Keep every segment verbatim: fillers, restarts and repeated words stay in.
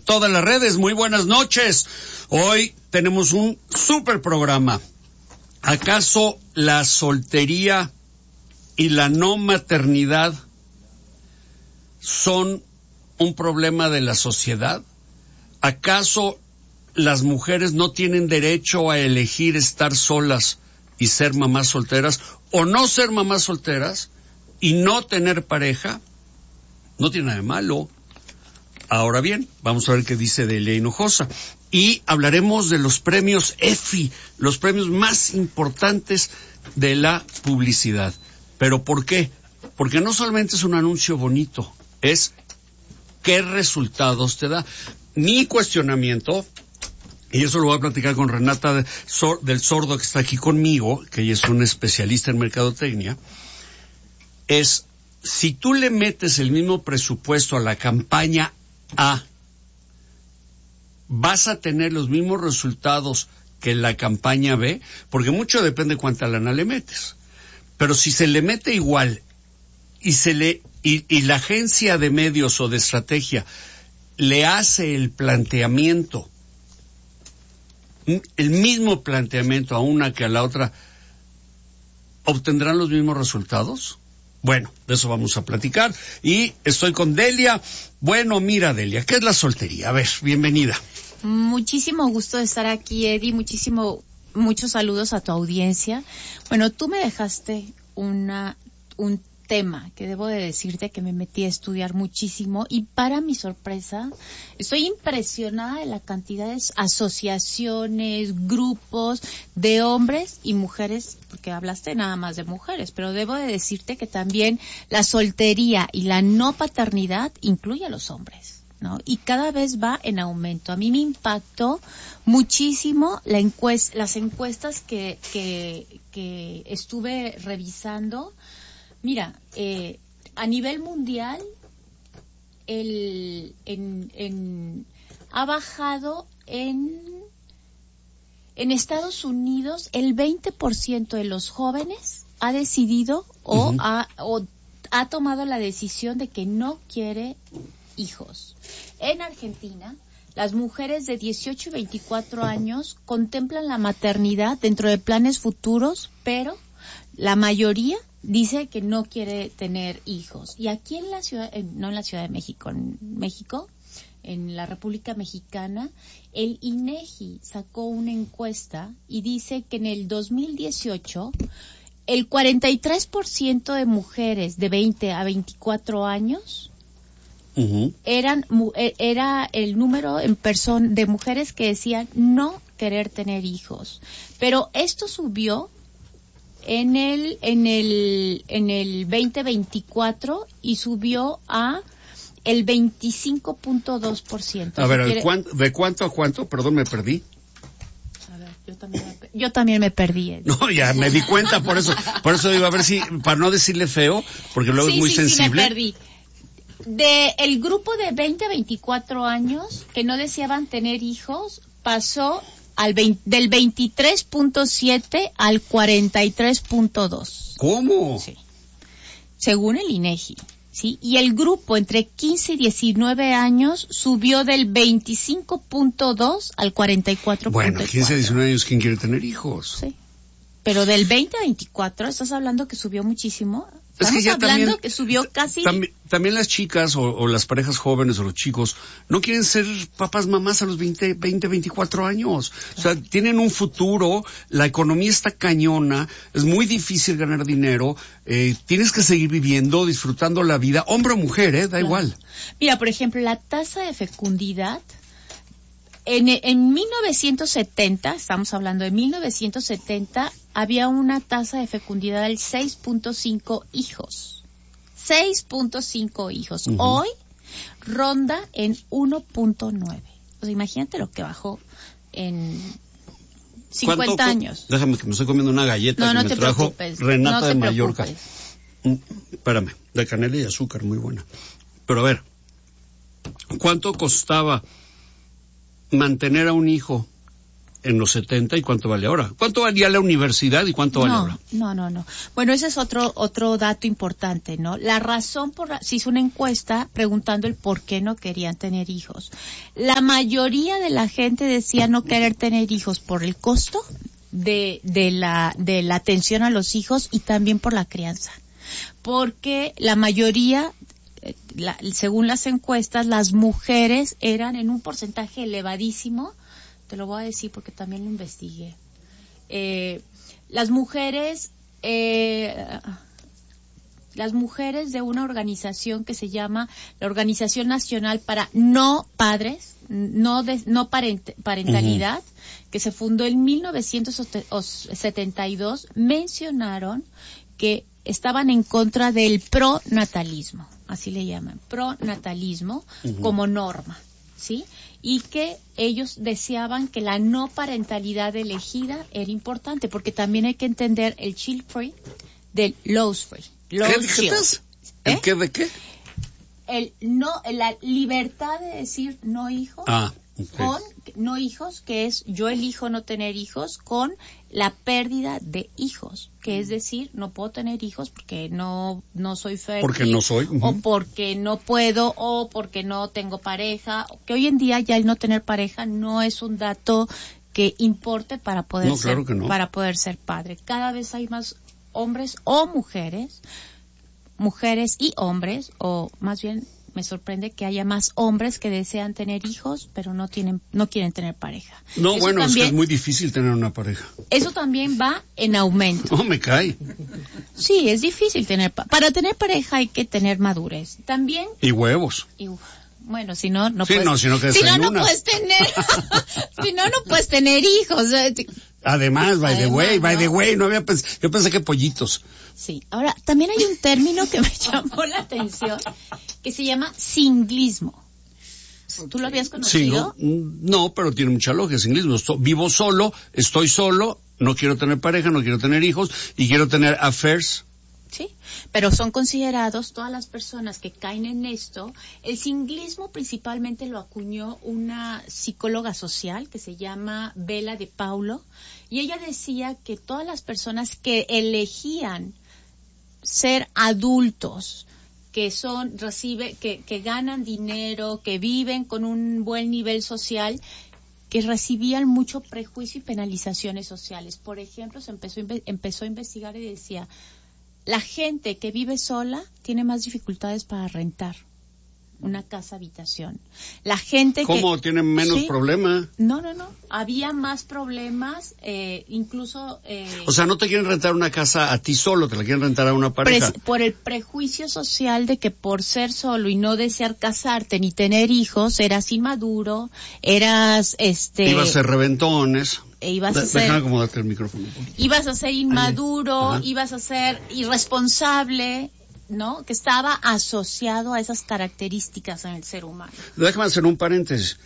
todas las redes. Muy buenas noches. Hoy tenemos un súper programa. ¿Acaso la soltería y la no maternidad son un problema de la sociedad? ¿Acaso las mujeres no tienen derecho a elegir estar solas y ser mamás solteras, o no ser mamás solteras y no tener pareja? No tiene nada de malo. Ahora bien, vamos a ver qué dice Delia Hinojosa. Y hablaremos de los premios E F I, los premios más importantes de la publicidad. ¿Pero por qué? Porque no solamente es un anuncio bonito, es qué resultados te da. Mi cuestionamiento, y eso lo voy a platicar con Renata del Sordo, que está aquí conmigo, que ella es una especialista en mercadotecnia, es, si tú le metes el mismo presupuesto a la campaña A, ¿vas a tener los mismos resultados que la campaña B? Porque mucho depende cuánta lana le metes. Pero si se le mete igual y se le y, y la agencia de medios o de estrategia le hace el planteamiento, el mismo planteamiento a una que a la otra, ¿obtendrán los mismos resultados? Bueno, de eso vamos a platicar. Y estoy con Delia. Bueno, mira, Delia, ¿qué es la soltería? A ver, bienvenida. Muchísimo gusto de estar aquí, Eddie. Muchísimo, muchos saludos a tu audiencia. Bueno, tú me dejaste una, un tema que debo de decirte que me metí a estudiar muchísimo, y para mi sorpresa estoy impresionada de la cantidad de asociaciones, grupos de hombres y mujeres, porque hablaste nada más de mujeres, pero debo de decirte que también la soltería y la no paternidad incluye a los hombres, ¿no? Y cada vez va en aumento. A mí me impactó muchísimo la encuesta, las encuestas que, que, que estuve revisando. Mira, eh, a nivel mundial, el, en, en, ha bajado en, en Estados Unidos, el veinte por ciento de los jóvenes ha decidido o, uh-huh. ha, o ha tomado la decisión de que no quiere hijos. En Argentina, las mujeres de dieciocho y veinticuatro años contemplan la maternidad dentro de planes futuros, pero la mayoría dice que no quiere tener hijos. Y aquí en la ciudad, no en la Ciudad de México, en México, en la República Mexicana, el INEGI sacó una encuesta y dice que en el dos mil dieciocho el cuarenta y tres por ciento de mujeres de veinte a veinticuatro años uh-huh. eran era el número en persona de mujeres que decían no querer tener hijos. Pero esto subió en el en el en el veinte veinticuatro y subió a el veinticinco punto dos por ciento. A ver, quiere... ¿cuánto, ¿de cuánto a cuánto? Perdón, me perdí. A ver, yo también me, yo también me perdí. ¿Eh? No, ya me di cuenta, por eso por eso digo, a ver si, para no decirle feo, porque luego sí, es muy sí, sensible. Sí, me perdí. De el grupo de veinte a veinticuatro años que no deseaban tener hijos, pasó al veinte, del veintitrés punto siete al cuarenta y tres punto dos. ¿Cómo? Sí. Según el INEGI, ¿sí? Y el grupo entre quince y diecinueve años subió del veinticinco punto dos al cuarenta y cuatro punto cuatro. Bueno, quince a diecinueve años, ¿quién quiere tener hijos? Sí. Pero del veinte a veinticuatro, estás hablando que subió muchísimo. Es que ya hablando también, que subió casi... También, también las chicas o, o las parejas jóvenes o los chicos no quieren ser papás, mamás a los veinte, veinte, veinticuatro años. O sea, tienen un futuro, la economía está cañona, es muy difícil ganar dinero, eh, tienes que seguir viviendo, disfrutando la vida, hombre o mujer, eh, da claro. igual. Mira, por ejemplo, la tasa de fecundidad, en, en mil novecientos setenta, estamos hablando de mil novecientos setenta, había una tasa de fecundidad del seis punto cinco hijos. seis punto cinco hijos. Uh-huh. Hoy ronda en uno punto nueve. O sea, imagínate lo que bajó en cincuenta años. Déjame que me estoy comiendo una galleta no, que no me te trajo preocupes. Renata no de te Mallorca. Preocupes. Espérame, de canela y azúcar, muy buena. Pero a ver, ¿cuánto costaba mantener a un hijo en los setenta y cuánto vale ahora. ¿Cuánto valía la universidad y cuánto vale no, ahora? No, no, no. Bueno, ese es otro otro dato importante, ¿no? La razón por la, se hizo una encuesta preguntando el por qué no querían tener hijos. La mayoría de la gente decía no querer tener hijos por el costo de de la de la atención a los hijos y también por la crianza. Porque la mayoría La, según las encuestas, las mujeres eran en un porcentaje elevadísimo, te lo voy a decir porque también lo investigué. Eh, las mujeres, eh, las mujeres de una organización que se llama la Organización Nacional para No Padres, no de, no parent, parentalidad, uh-huh. que se fundó en mil novecientos setenta y dos, mencionaron que estaban en contra del pronatalismo, así le llaman, pronatalismo uh-huh. como norma, ¿sí? Y que ellos deseaban que la no parentalidad elegida era importante, porque también hay que entender el child free del loss free. Loss ¿Qué dijiste? ¿El ¿Eh? qué de qué? El no, la libertad de decir no hijo. Ah. Okay. Con no hijos, que es yo elijo no tener hijos, con la pérdida de hijos, que es decir, no puedo tener hijos porque no no soy fértil, porque no soy, uh-huh. o porque no puedo, o porque no tengo pareja, que hoy en día ya el no tener pareja no es un dato que importe para poder no, ser claro que no. para poder ser padre. Cada vez hay más hombres o mujeres, mujeres y hombres, o más bien me sorprende que haya más hombres que desean tener hijos, pero no tienen, no quieren tener pareja. No, eso bueno, también, es que es muy difícil tener una pareja. Eso también va en aumento. No, me cae. Sí, es difícil tener, para tener pareja hay que tener madurez. También. Y huevos. Y, bueno, si no, no sí, puedes. no, si no, que si no, no puedes tener, si no, no puedes tener hijos. Además, by the way, by the way, no había pens- yo pensé que pollitos. Sí. Ahora, también hay un término que me llamó la atención, que se llama singlismo. ¿Tú lo habías conocido? Sí, no, no, pero tiene mucha lógica, singlismo. Vivo solo, estoy solo, no quiero tener pareja, no quiero tener hijos, y quiero tener affairs. Sí, pero son considerados todas las personas que caen en esto. El singlismo principalmente lo acuñó una psicóloga social que se llama Bella de Paulo, y ella decía que todas las personas que elegían ser adultos, que son, recibe, que, que ganan dinero, que viven con un buen nivel social, que recibían mucho prejuicio y penalizaciones sociales. Por ejemplo, se empezó, empezó a investigar y decía, la gente que vive sola tiene más dificultades para rentar una casa habitación. La gente ¿Cómo? que... ¿Cómo? ¿Tienen menos ¿sí? problema? No, no, no. Había más problemas, eh, incluso... Eh, o sea, no te quieren rentar una casa a ti solo, te la quieren rentar a una pareja. Pre- por el prejuicio social de que por ser solo y no desear casarte ni tener hijos, eras inmaduro, eras, este... Ibas a ser reventones. E ibas De, a ser... Déjame acomodarte el micrófono. Ibas a ser inmaduro, Ajá. ibas a ser irresponsable... ¿no? Que estaba asociado a esas características en el ser humano. Déjame hacer un paréntesis.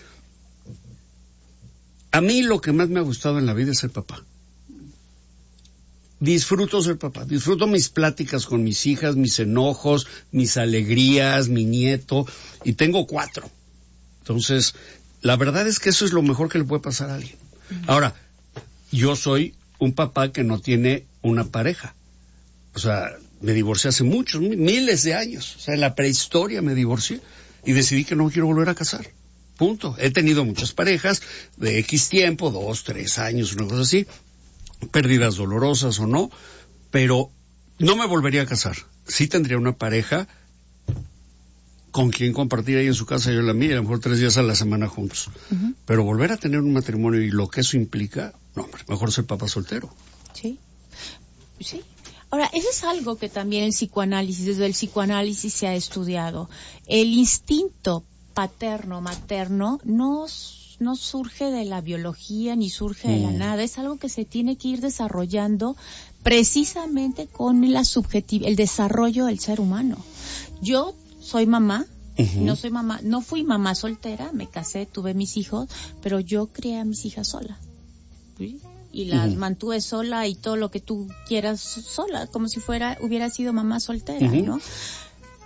A mí lo que más me ha gustado en la vida es ser papá. Disfruto ser papá, disfruto mis pláticas con mis hijas, mis enojos, mis alegrías, mi nieto, y tengo cuatro. Entonces, la verdad es que eso es lo mejor que le puede pasar a alguien. Uh-huh. Ahora, yo soy un papá que no tiene una pareja. O sea, me divorcié hace muchos, miles de años. O sea, en la prehistoria me divorcié y decidí que no me quiero volver a casar. Punto. He tenido muchas parejas de X tiempo, dos, tres años, una cosa así, pérdidas dolorosas o no, pero no me volvería a casar. Sí tendría una pareja con quien compartir ahí en su casa, yo en la mía, a lo mejor tres días a la semana juntos. Uh-huh. Pero volver a tener un matrimonio y lo que eso implica, no, hombre, mejor ser papá soltero. Sí, sí. Ahora, eso es algo que también el psicoanálisis, desde el psicoanálisis se ha estudiado. El instinto paterno, materno, no, no surge de la biología ni surge mm. de la nada. Es algo que se tiene que ir desarrollando precisamente con la subjetiv- el desarrollo del ser humano. Yo soy mamá, uh-huh. no soy mamá, no fui mamá soltera, me casé, tuve mis hijos, pero yo crié a mis hijas sola. ¿Sí? Y las uh-huh. mantuve sola y todo lo que tú quieras sola, como si fuera, hubiera sido mamá soltera, uh-huh. ¿no?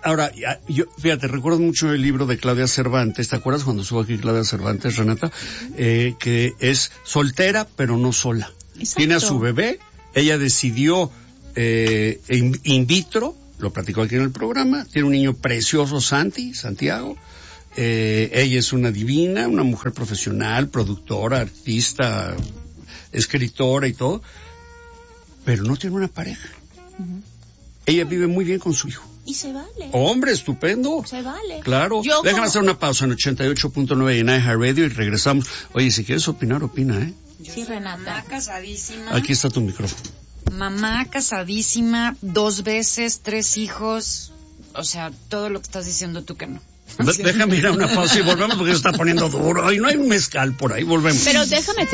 ahora, yo, fíjate, recuerdo mucho el libro de Claudia Cervantes, ¿te acuerdas cuando estuvo aquí Claudia Cervantes, Renata? Eh, que es soltera, pero no sola. Exacto. Tiene a su bebé, ella decidió eh, in, in vitro, lo platicó aquí en el programa, tiene un niño precioso, Santi, Santiago, eh, ella es una divina, una mujer profesional, productora, artista, escritora y todo, pero no tiene una pareja. Uh-huh. Ella vive muy bien con su hijo. Y se vale. Hombre, estupendo. Se vale. Claro. Yo Déjame como... hacer una pausa en ochenta y ocho punto nueve en iHeartRadio y regresamos. Oye, si quieres opinar, opina, ¿eh? Sí, Renata. Mamá casadísima. Aquí está tu micrófono. Mamá casadísima, dos veces, tres hijos. O sea, todo lo que estás diciendo tú que no. D- déjame ir a una pausa y volvemos porque se está poniendo duro. Ay, no hay un mezcal por ahí, volvemos. Pero déjame...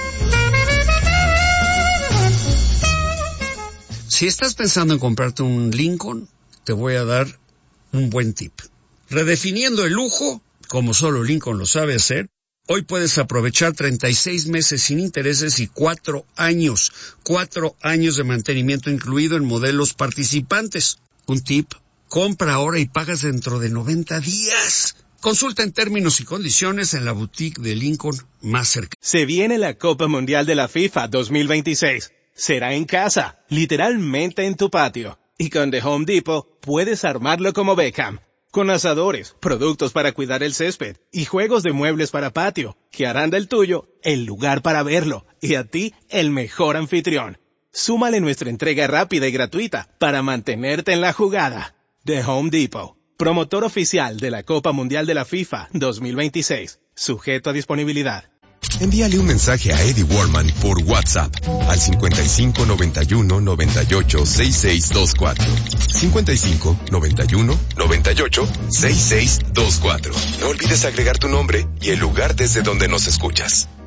Si estás pensando en comprarte un Lincoln, te voy a dar un buen tip. Redefiniendo el lujo, como solo Lincoln lo sabe hacer, hoy puedes aprovechar treinta y seis meses sin intereses y cuatro años, cuatro años de mantenimiento incluido en modelos participantes. Un tip, compra ahora y pagas dentro de noventa días. Consulta en términos y condiciones en la boutique de Lincoln más cercana. Se viene la Copa Mundial de la FIFA dos mil veintiséis. Será en casa, literalmente en tu patio. Y con The Home Depot puedes armarlo como Beckham. Con asadores, productos para cuidar el césped y juegos de muebles para patio, que harán del tuyo el lugar para verlo y a ti el mejor anfitrión. Súmale nuestra entrega rápida y gratuita para mantenerte en la jugada. The Home Depot, promotor oficial de la Copa Mundial de la FIFA dos mil veintiséis, sujeto a disponibilidad. Envíale un mensaje a Eddie Warman por WhatsApp al cincuenta y cinco noventa y uno noventa y ocho sesenta y seis veinticuatro. cincuenta y cinco noventa y uno noventa y ocho sesenta y seis veinticuatro. No olvides agregar tu nombre y el lugar desde donde nos escuchas.